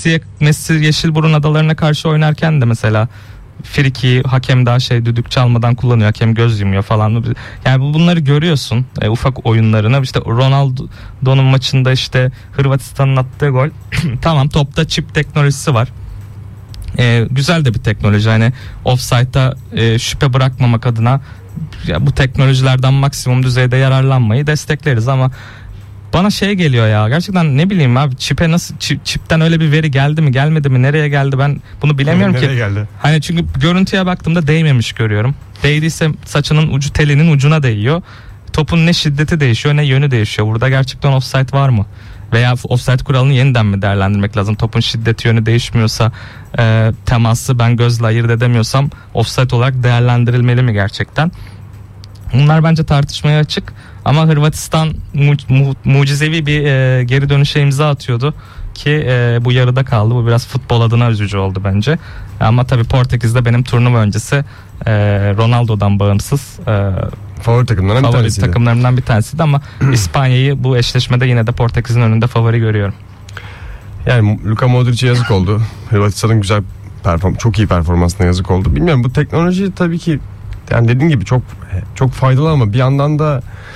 Messi Yeşilburun Adaları'na karşı oynarken de mesela friki hakem daha düdük çalmadan kullanıyor. Hakem göz yumuyor falan. Yani bunları görüyorsun. Ufak oyunlarını. İşte Ronaldo'nun maçında işte Hırvatistan'ın attığı gol. Tamam, topta çip teknolojisi var. Güzel de bir teknoloji. Hani offside'da şüphe bırakmamak adına bu teknolojilerden maksimum düzeyde yararlanmayı destekleriz ama bana geliyor ya, gerçekten ne bileyim abi, çipten öyle bir veri geldi mi gelmedi mi, nereye geldi ben bunu bilemiyorum ki. Geldi? Hani çünkü görüntüye baktığımda değmemiş görüyorum. Değdiyse saçının ucu telinin ucuna değiyor. Topun ne şiddeti değişiyor ne yönü değişiyor. Burada gerçekten offside var mı? Veya offside kuralını yeniden mi değerlendirmek lazım? Topun şiddeti yönü değişmiyorsa, teması ben gözle ayırt edemiyorsam offside olarak değerlendirilmeli mi gerçekten? Bunlar bence tartışmaya açık. Ama Hırvatistan mucizevi bir geri dönüşe imza atıyordu ki bu yarıda kaldı. Bu biraz futbol adına üzücü oldu bence. Ama tabii Portekiz'de benim turnuva öncesi Ronaldo'dan bağımsız favori takımlarımdan bir tanesiydi ama İspanya'yı bu eşleşmede yine de Portekiz'in önünde favori görüyorum. Yani Luka Modric'e yazık oldu. Hırvatistan'ın çok iyi performansına yazık oldu. Bilmiyorum, bu teknoloji tabii ki yani dediğin gibi çok faydalı ama bir yandan da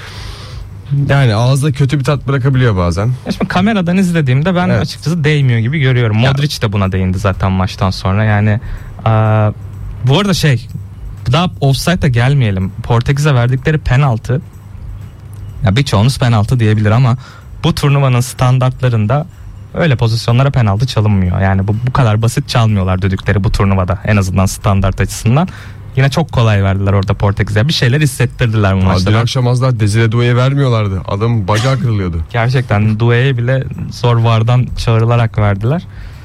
yani ağızda kötü bir tat bırakabiliyor bazen. Şimdi kameradan izlediğimde ben açıkçası değmiyor gibi görüyorum. Modric de buna değindi zaten maçtan sonra. Yani bu arada daha offside'a gelmeyelim. Portekiz'e verdikleri penaltı, ya birçoğunuz penaltı diyebilir ama bu turnuvanın standartlarında öyle pozisyonlara penaltı çalınmıyor. Yani bu kadar basit çalmıyorlar düdükleri bu turnuvada, en azından standart açısından. Yine çok kolay verdiler orada Portekiz'e. Bir şeyler hissettirdiler bu maçta. Dün akşam az daha Desire Doué'ye vermiyorlardı. Adam bacağı kırılıyordu. Gerçekten Doué'ye bile zor VAR'dan çağrılarak verdiler.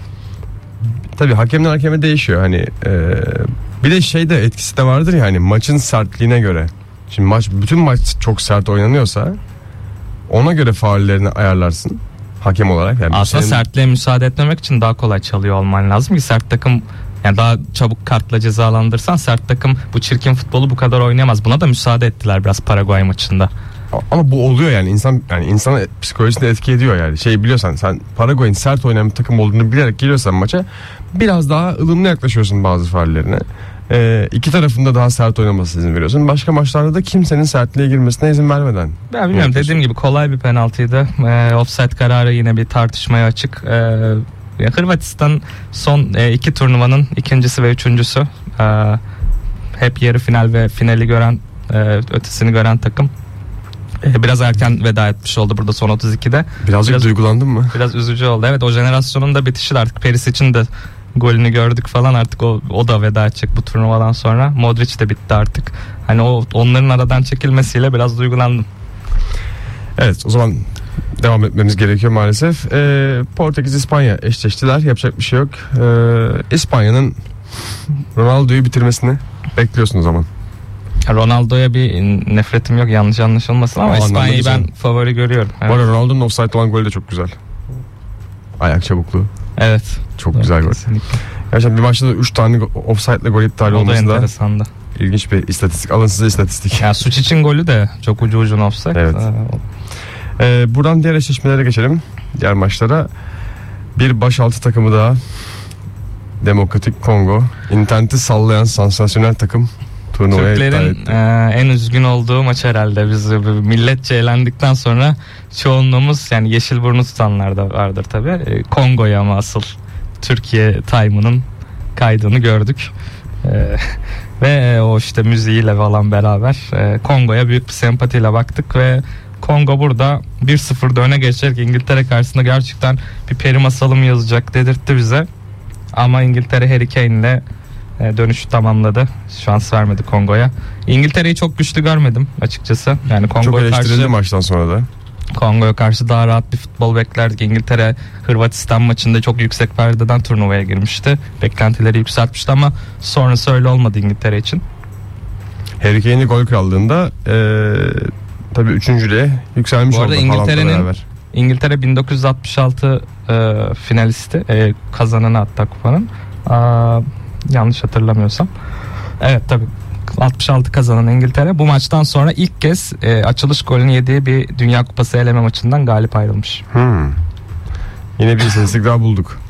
Tabii hakemden hakeme değişiyor. Hani bir de etkisi de vardır ya, hani maçın sertliğine göre. Şimdi bütün maç çok sert oynanıyorsa ona göre faullerini ayarlarsın hakem olarak. Yani aslında sertliğe müsaade etmemek için daha kolay çalıyor olman lazım ki sert takım, yani daha çabuk kartla cezalandırsan sert takım bu çirkin futbolu bu kadar oynayamaz. Buna da müsaade ettiler biraz Paraguay maçında. Ama bu oluyor yani insana psikolojisini etki ediyor yani. Biliyorsan sen Paraguay'ın sert oynayan bir takım olduğunu bilerek geliyorsan maça biraz daha ılımlı yaklaşıyorsun bazı faullerine. İki tarafında daha sert oynamasına izin veriyorsun. Başka maçlarda da kimsenin sertliğe girmesine izin vermeden. Ben bilmiyorum, dediğim gibi kolay bir penaltıydı. Offside kararı yine bir tartışmaya açık. Hırvatistan son iki turnuvanın ikincisi ve üçüncüsü. Hep yarı final ve finali gören, ötesini gören takım. Biraz erken veda etmiş oldu burada son 32'de. Biraz duygulandın mı? Biraz üzücü oldu. Evet, o jenerasyonun da bitişi artık. Perisic'in de golünü gördük falan, artık o da veda edecek bu turnuvadan sonra. Modric de bitti artık. Hani onların aradan çekilmesiyle biraz duygulandım. Evet, o zaman devam etmemiz gerekiyor maalesef. Portekiz İspanya eşleştiler. Yapacak bir şey yok. İspanya'nın Ronaldo'yu bitirmesini bekliyorsun o zaman. Ronaldo'ya bir nefretim yok, yanlış anlaşılmasın ama İspanya'yı ben favori görüyorum. Evet. Bu arada Ronaldo'nun offside olan golü de çok güzel. Ayak çabukluğu. Evet. Çok güzel gol. Gerçekten bir maçta da 3 tane offside'le gol iptal olması da enteresandı. İlginç bir istatistik. Alın size istatistik. Ya Suç için golü de çok ucu ucuna offside. Evet. Buradan diğer eşleşmelere geçelim. Diğer maçlara. Bir başaltı takımı daha. Demokratik Kongo. İnterneti sallayan sansasyonel takım. Türklerin en üzgün olduğu maç herhalde. Biz milletçe eğlendikten sonra çoğunluğumuz, yani Yeşilburnu tutanlar da vardır tabii. Kongo'ya ama asıl Türkiye time'ının kaydığını gördük. Ve o işte müziğiyle falan beraber Kongo'ya büyük bir sempatiyle baktık ve Kongo burada 1-0'da öne geçerek İngiltere karşısında gerçekten bir peri masalı mı yazacak dedirtti bize. Ama İngiltere Harry Kane'le dönüşü tamamladı. Şans vermedi Kongo'ya. İngiltere'yi çok güçlü görmedim açıkçası. Yani çok eleştirildi maçtan sonra da. Kongo'ya karşı daha rahat bir futbol beklerdik. İngiltere Hırvatistan maçında çok yüksek perdeden turnuvaya girmişti. Beklentileri yükseltmişti ama sonrası öyle olmadı İngiltere için. Harry Kane'li gol krallığında tabii üçüncülüğe yükselmiş oldu. İngiltere 1966 finalisti, kazananı hatta kupanın. Yanlış hatırlamıyorsam. Evet tabii 66 kazanan İngiltere bu maçtan sonra ilk kez açılış golünü yediği bir Dünya Kupası eleme maçından galip ayrılmış. Yine bir istatistik daha bulduk.